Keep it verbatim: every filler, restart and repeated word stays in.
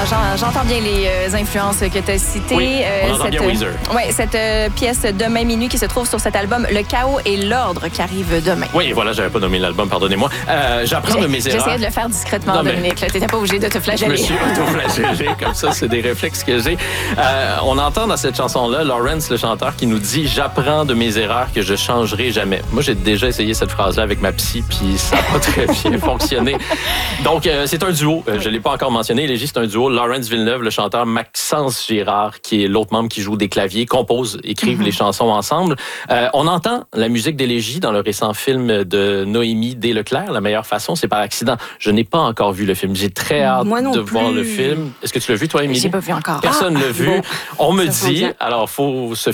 j'en- j'entends bien les euh, influences que tu as citées. Oui, on entend cette, bien Weezer. Oui, cette euh, pièce Demain minuit qui se trouve sur cet album Le chaos et l'ordre qui arrive demain. Oui, voilà, j'avais pas nommé l'album, pardonnez-moi. Euh, j'apprends de mes erreurs. J'essayais de le faire discrètement, Non, mais- Dominique. Tu n'étais pas obligé de te Je me flageller. suis auto-flagellé, comme ça, c'est des réflexes que j'ai. Euh, on entend dans cette chanson-là Lawrence, le chanteur, qui nous dit « J'apprends de mes erreurs que je changerai jamais ». Moi, j'ai déjà essayé cette phrase-là avec ma psy, puis ça n'a pas très bien fonctionné. Donc, euh, c'est un duo. Euh, je ne l'ai pas encore mentionné. Légie, c'est un duo. Lawrence Villeneuve, le chanteur, Maxence Girard, qui est l'autre membre qui joue des claviers, compose, écrivent mm-hmm. les chansons ensemble. Euh, on entend la musique d'Élégie dans le récent film de Noémie Desleclerc, La meilleure façon, c'est par accident. Je n'ai pas encore vu le film. J'ai très hâte de plus. voir le film. Est-ce que tu l'as vu, toi, Émilie? J'ai pas vu encore. Personne ne ah, l'a vu. Bon. On me Ça dit, alors, il faut se